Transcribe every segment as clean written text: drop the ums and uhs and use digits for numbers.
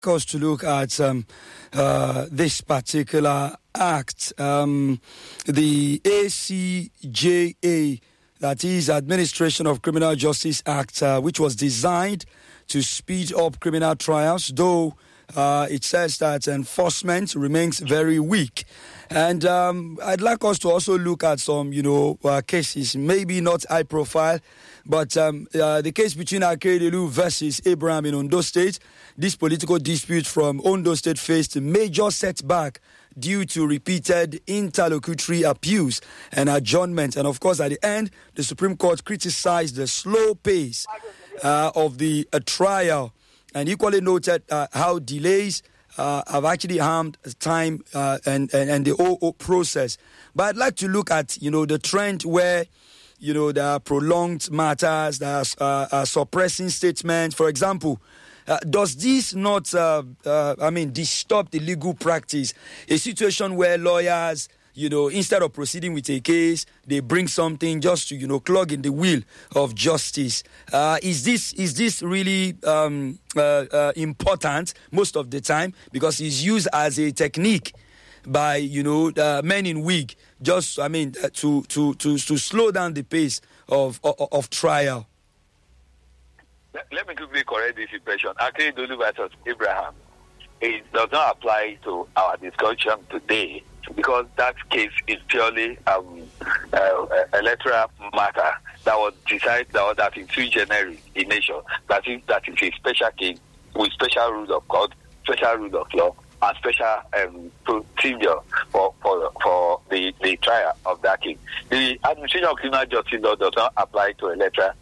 us to look at this particular act, the ACJA, that is Administration of Criminal Justice Act, which was designed to speed up criminal trials, though it says that enforcement remains very weak. And I'd like us to also look at some, cases, maybe not high profile, but the case between Akeredolu versus Abraham in Ondo State. This political dispute from Ondo State faced a major setback due to repeated interlocutory appeals and adjournment. And of course, at the end, the Supreme Court criticized the slow pace of the trial and equally noted how delays have actually harmed time and the whole process. But I'd like to look at, the trend where, there are prolonged matters, there are suppressing statements. For example, does this not, disturb the legal practice? A situation where lawyers, instead of proceeding with a case, they bring something just to, clog in the wheel of justice. Is this really important most of the time? Because it's used as a technique by, men in wig, just, to slow down the pace of trial. Let me quickly correct this impression. Akeredolu versus Abraham, it does not apply to our discussion today because that case is purely electoral matter that was decided that is sui generis in nature. That is a special case with special rules of court, special rules of law, and special procedure for the trial of that case. The Administration of Criminal Justice law does not apply to electoral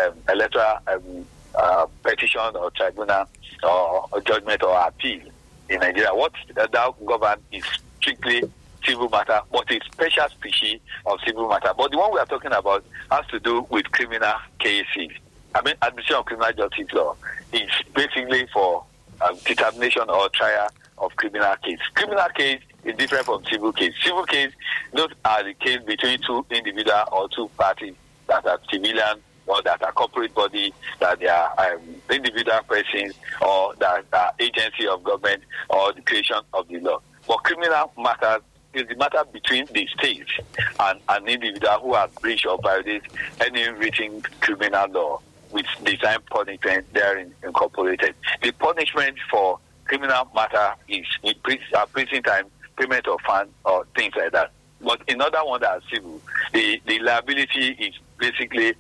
petition or tribunal or judgment or appeal in Nigeria. What that governs is strictly civil matter, but a special species of civil matter. But the one we are talking about has to do with criminal cases. Administration of Criminal Justice law is basically for determination or trial of criminal case. Criminal case is different from civil case. Civil case, those are the case between two individuals or two parties that are civilian or that are corporate body, that they are individual persons, or that are agency of government, or the creation of the law. But criminal matters is the matter between the state and an individual who has breached or violated any written criminal law with design punishment therein incorporated. The punishment for criminal matter is prison time, payment of fine, or things like that. But in other ones that are civil, the liability is basically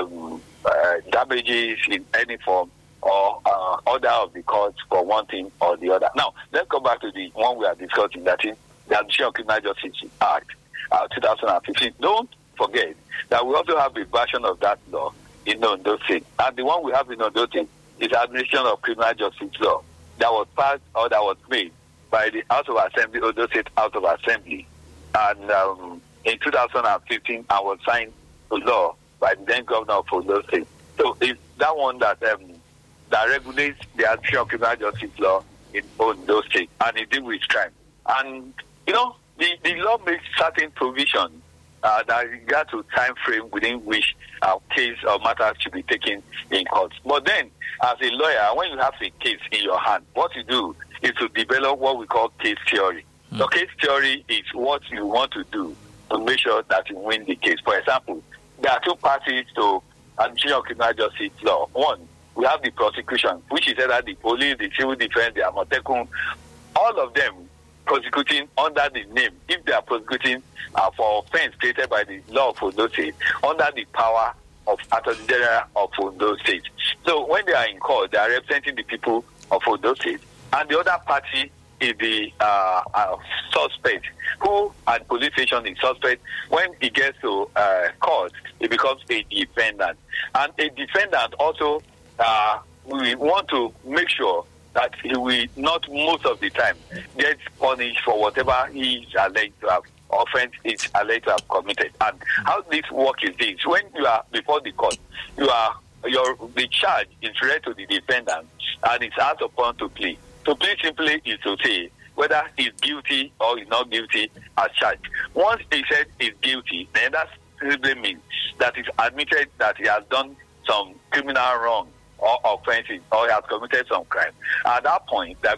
damages in any form or order of the court for one thing or the other. Now, let's go back to the one we are discussing, that is the Administration of Criminal Justice Act 2015. Don't forget that we also have a version of that law in Ondo State. And the one we have in Ondo State is the Administration of Criminal Justice law that was passed or that was made by the House of Assembly, Ondo State House of Assembly. And in 2015, I was signed to law by the then governor of Ondo State. So it's that one that regulates the Administration of Criminal Justice law in Ondo State, and it deals with crime. And the law makes certain provisions that regard to time frame within which case or matters should be taken in court. But then, as a lawyer, when you have a case in your hand, what you do is to develop what we call case theory. So case theory is what you want to do to make sure that you win the case. For example, there are two parties to Administration of Criminal Justice law. One, we have the prosecution, which is either the police, the civil defense, the Amotekun, all of them prosecuting under the name, if they are prosecuting for offense created by the law of Ondo State, under the power of Attorney General of Ondo State. So when they are in court, they are representing the people of Ondo State. And the other party is the suspect, who at police station is suspect. When he gets to court, he becomes a defendant. And a defendant also, we want to make sure that he will not most of the time get punished for whatever he is alleged to have offense is alleged to have committed. And how this works is this: when you are before the court, the charge is read to the defendant and it's asked upon to plead. To plead simply is to say whether he's guilty or he's not guilty as charged. Once he said he's guilty, then that simply means that it's admitted that he has done some criminal wrong or offenses or he has committed some crime. At that point, they're